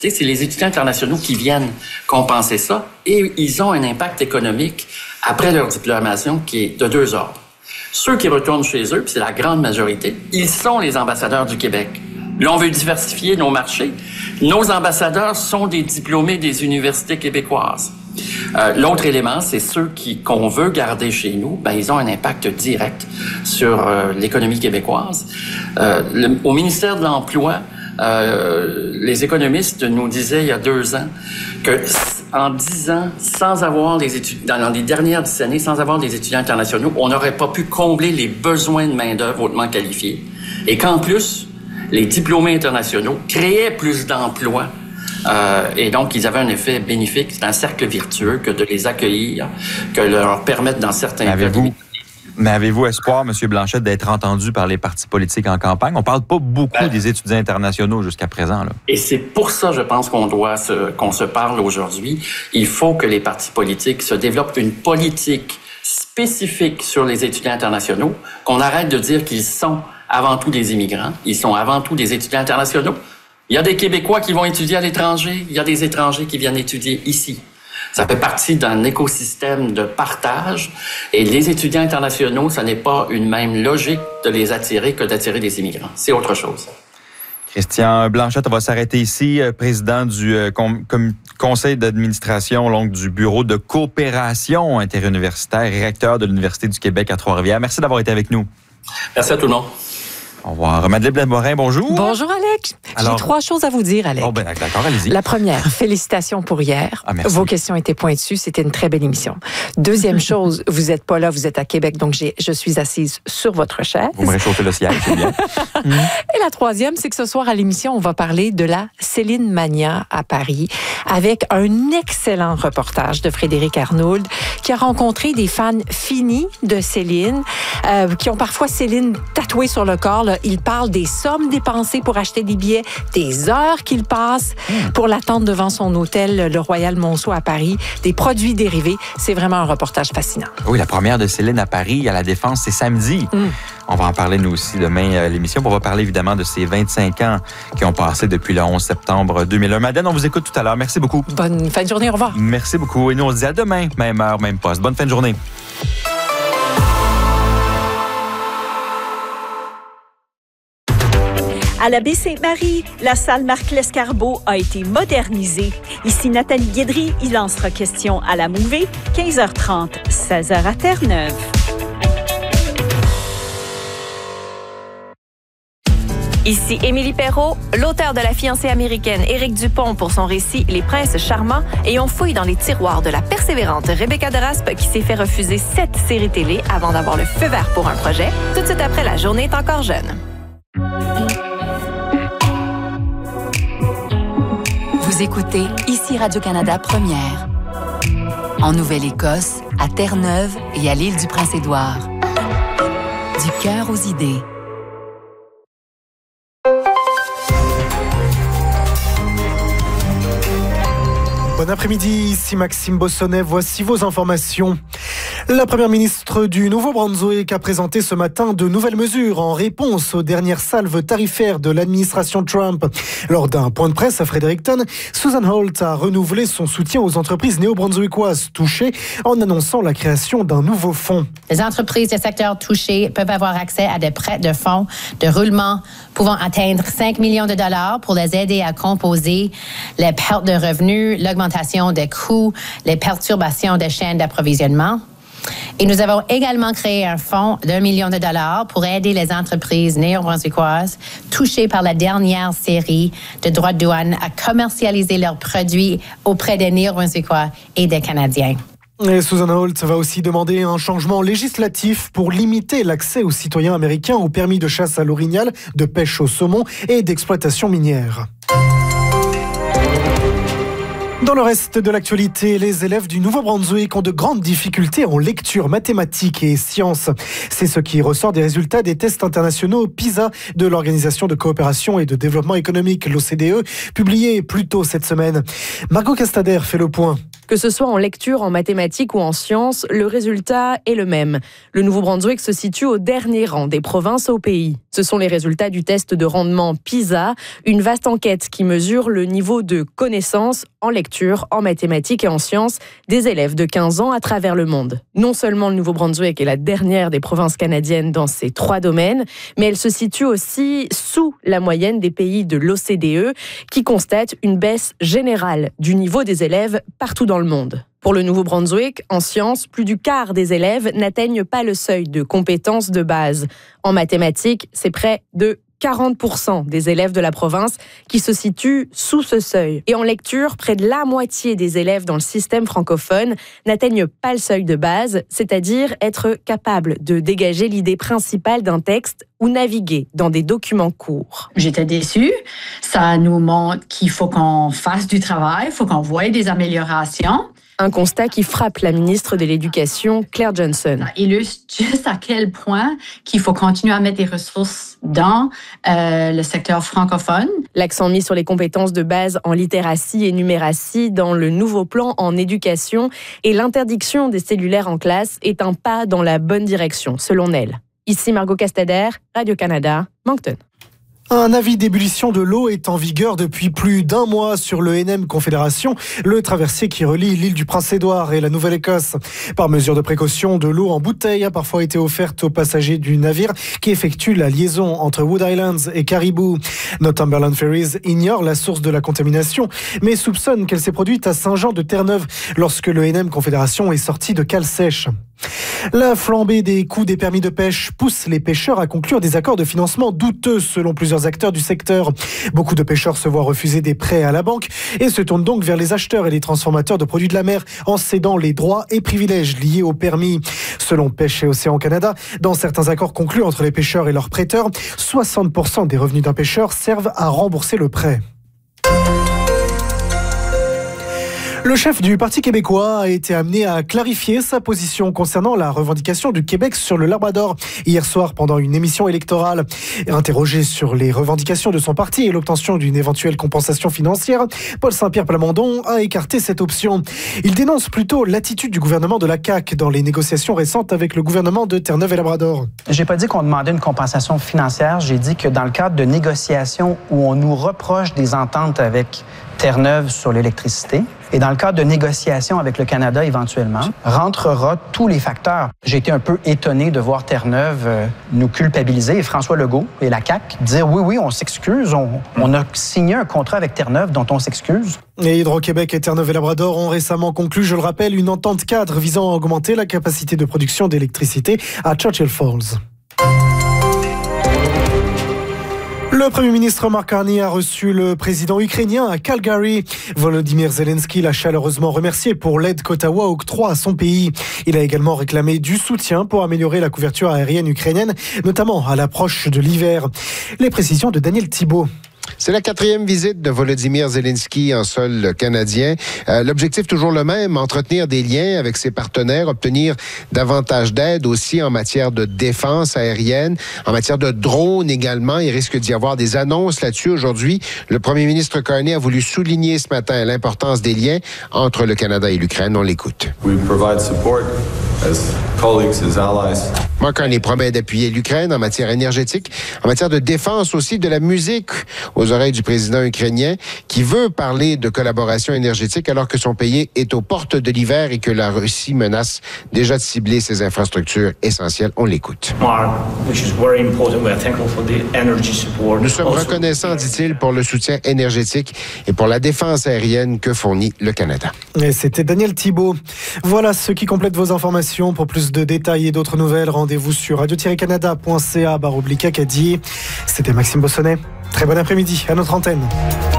C'est les étudiants internationaux qui viennent compenser ça et ils ont un impact économique après leur diplomation qui est de deux ordres. Ceux qui retournent chez eux, puis c'est la grande majorité, ils sont les ambassadeurs du Québec. Là, on veut diversifier nos marchés. Nos ambassadeurs sont des diplômés des universités québécoises. L'autre élément, c'est ceux qu'on veut garder chez nous, ben ils ont un impact direct sur l'économie québécoise. Au ministère de l'Emploi, les économistes nous disaient il y a 2 ans que en 10 ans, sans avoir dans les dernières 10 années, sans avoir des étudiants internationaux, on n'aurait pas pu combler les besoins de main-d'œuvre hautement qualifiée. Et qu'en plus, les diplômés internationaux créaient plus d'emplois. Et donc, ils avaient un effet bénéfique. C'est un cercle vertueux que de les accueillir, que leur permettre dans certains cas. Mais avez-vous espoir, M. Blanchette, d'être entendu par les partis politiques en campagne? On ne parle pas beaucoup des étudiants internationaux jusqu'à présent. Là. Et c'est pour ça, je pense, qu'on se parle aujourd'hui. Il faut que les partis politiques se développent une politique spécifique sur les étudiants internationaux, qu'on arrête de dire qu'ils sont avant tout des immigrants, ils sont avant tout des étudiants internationaux. Il y a des Québécois qui vont étudier à l'étranger, il y a des étrangers qui viennent étudier ici. Ça fait partie d'un écosystème de partage. Et les étudiants internationaux, ça n'est pas une même logique de les attirer que d'attirer des immigrants. C'est autre chose. Christian Blanchette, on va s'arrêter ici, président du conseil d'administration donc, du bureau de coopération interuniversitaire et recteur de l'Université du Québec à Trois-Rivières. Merci d'avoir été avec nous. Merci à tout le monde. Au revoir. Madeleine Blais-Morin, bonjour. Bonjour, Alex. J'ai 3 choses à vous dire, Alex. Oh, ben, d'accord, allez-y. La première, félicitations pour hier. Ah, merci. Vos questions étaient pointues. C'était une très belle émission. Deuxième chose, vous n'êtes pas là, vous êtes à Québec, donc je suis assise sur votre chaise. Vous me réchauffez le siège, c'est bien. Et la troisième, c'est que ce soir à l'émission, on va parler de la Céline Mania à Paris avec un excellent reportage de Frédéric Arnould qui a rencontré des fans finis de Céline, qui ont parfois Céline tatouée sur le corps. Là. Il parle des sommes dépensées pour acheter des billets, des heures qu'il passe pour l'attendre devant son hôtel, le Royal Monceau à Paris, des produits dérivés. C'est vraiment un reportage fascinant. Oui, la première de Céline à Paris, à la Défense, c'est samedi. On va en parler, nous aussi, demain à l'émission. On va parler, évidemment, de ces 25 ans qui ont passé depuis le 11 septembre 2001. Madeleine, on vous écoute tout à l'heure. Merci beaucoup. Bonne fin de journée. Au revoir. Merci beaucoup. Et nous, on se dit à demain, même heure, même poste. Bonne fin de journée. À la Baie-Sainte-Marie, la salle Marc-Lescarbot a été modernisée. Ici Nathalie Guédry, il lancera question à la Mouvée, 15h30, 16h à Terre-Neuve. Ici Émilie Perrault, l'auteur de La fiancée américaine Éric Dupont pour son récit Les princes charmants, et on fouille dans les tiroirs de la persévérante Rebecca Deraspe qui s'est fait refuser 7 séries télé avant d'avoir le feu vert pour un projet, tout de suite après La journée est encore jeune. Vous écoutez ici Radio-Canada Première. En Nouvelle-Écosse, à Terre-Neuve et à l'île du Prince-Édouard. Du cœur aux idées. Bon après-midi, ici Maxime Bossonnet, voici vos informations. La première ministre du Nouveau-Brunswick a présenté ce matin de nouvelles mesures en réponse aux dernières salves tarifaires de l'administration Trump. Lors d'un point de presse à Fredericton, Susan Holt a renouvelé son soutien aux entreprises néo-brunswickoises touchées en annonçant la création d'un nouveau fonds. Les entreprises du secteur touché peuvent avoir accès à des prêts de fonds de roulement pouvant atteindre 5 millions de dollars pour les aider à composer les pertes de revenus, l'augmentation des coûts, les perturbations des chaînes d'approvisionnement. Et nous avons également créé un fonds d'1 million de dollars pour aider les entreprises néo-brunswickoises touchées par la dernière série de droits de douane à commercialiser leurs produits auprès des néo-brunswickois et des Canadiens. Et Susan Holt va aussi demander un changement législatif pour limiter l'accès aux citoyens américains aux permis de chasse à l'orignal, de pêche au saumon et d'exploitation minière. Dans le reste de l'actualité, les élèves du Nouveau-Brunswick ont de grandes difficultés en lecture, mathématiques et sciences. C'est ce qui ressort des résultats des tests internationaux PISA de l'Organisation de coopération et de développement économique, l'OCDE, publiés plus tôt cette semaine. Margot Castader fait le point. Que ce soit en lecture, en mathématiques ou en sciences, le résultat est le même. Le Nouveau-Brunswick se situe au dernier rang des provinces au pays. Ce sont les résultats du test de rendement PISA, une vaste enquête qui mesure le niveau de connaissance en lecture, en mathématiques et en sciences des élèves de 15 ans à travers le monde. Non seulement le Nouveau-Brunswick est la dernière des provinces canadiennes dans ces 3 domaines, mais elle se situe aussi sous la moyenne des pays de l'OCDE qui constatent une baisse générale du niveau des élèves partout dans le monde. Pour le Nouveau-Brunswick, en sciences, plus du quart des élèves n'atteignent pas le seuil de compétences de base. En mathématiques, c'est près de 40% des élèves de la province qui se situent sous ce seuil. Et en lecture, près de la moitié des élèves dans le système francophone n'atteignent pas le seuil de base, c'est-à-dire être capable de dégager l'idée principale d'un texte ou naviguer dans des documents courts. J'étais déçue. Ça nous montre qu'il faut qu'on fasse du travail, il faut qu'on voie des améliorations. Un constat qui frappe la ministre de l'Éducation, Claire Johnson. Ça illustre juste à quel point qu'il faut continuer à mettre des ressources dans le secteur francophone. L'accent mis sur les compétences de base en littératie et numératie dans le nouveau plan en éducation et l'interdiction des cellulaires en classe est un pas dans la bonne direction, selon elle. Ici Margot Castader, Radio-Canada, Moncton. Un avis d'ébullition de l'eau est en vigueur depuis plus d'1 mois sur le NM Confédération, le traversier qui relie l'île du Prince-Édouard et la Nouvelle-Écosse. Par mesure de précaution, de l'eau en bouteille a parfois été offerte aux passagers du navire qui effectue la liaison entre Wood Islands et Caribou. Northumberland Ferries ignore la source de la contamination, mais soupçonne qu'elle s'est produite à Saint-Jean-de-Terre-Neuve lorsque le NM Confédération est sorti de cale sèche. La flambée des coûts des permis de pêche pousse les pêcheurs à conclure des accords de financement douteux selon plusieurs acteurs du secteur. Beaucoup de pêcheurs se voient refuser des prêts à la banque et se tournent donc vers les acheteurs et les transformateurs de produits de la mer en cédant les droits et privilèges liés au permis. Selon Pêche et Océan Canada, dans certains accords conclus entre les pêcheurs et leurs prêteurs, 60% des revenus d'un pêcheur servent à rembourser le prêt. Le chef du Parti québécois a été amené à clarifier sa position concernant la revendication du Québec sur le Labrador hier soir pendant une émission électorale. Interrogé sur les revendications de son parti et l'obtention d'une éventuelle compensation financière, Paul Saint-Pierre Plamondon a écarté cette option. Il dénonce plutôt l'attitude du gouvernement de la CAQ dans les négociations récentes avec le gouvernement de Terre-Neuve et Labrador. J'ai pas dit qu'on demandait une compensation financière, j'ai dit que dans le cadre de négociations où on nous reproche des ententes avec Terre-Neuve sur l'électricité, et dans le cadre de négociations avec le Canada éventuellement, rentrera tous les facteurs. J'ai été un peu étonné de voir Terre-Neuve nous culpabiliser et François Legault et la CAQ dire oui, on s'excuse, on a signé un contrat avec Terre-Neuve dont on s'excuse. Et Hydro-Québec et Terre-Neuve et Labrador ont récemment conclu, je le rappelle, une entente cadre visant à augmenter la capacité de production d'électricité à Churchill Falls. Le Premier ministre Mark Carney a reçu le président ukrainien à Calgary. Volodymyr Zelensky l'a chaleureusement remercié pour l'aide qu'Ottawa octroie à son pays. Il a également réclamé du soutien pour améliorer la couverture aérienne ukrainienne, notamment à l'approche de l'hiver. Les précisions de Daniel Thibault. C'est la 4e visite de Volodymyr Zelensky en sol canadien. L'objectif toujours le même, entretenir des liens avec ses partenaires, obtenir davantage d'aide aussi en matière de défense aérienne, en matière de drones également. Il risque d'y avoir des annonces là-dessus aujourd'hui. Le premier ministre Carney a voulu souligner ce matin l'importance des liens entre le Canada et l'Ukraine. On l'écoute. We provide support as colleagues, as allies. Mark Carney promet d'appuyer l'Ukraine en matière énergétique, en matière de défense aussi, de la musique aux oreilles du président ukrainien qui veut parler de collaboration énergétique alors que son pays est aux portes de l'hiver et que la Russie menace déjà de cibler ses infrastructures essentielles. On l'écoute. Nous sommes reconnaissants, dit-il, pour le soutien énergétique et pour la défense aérienne que fournit le Canada. Et c'était Daniel Thibault. Voilà ce qui complète vos informations. Pour plus de détails et d'autres nouvelles, rendez-vous sur radio-canada.ca/Acadie. C'était Maxime Bossonnet. Très bon après-midi à notre antenne.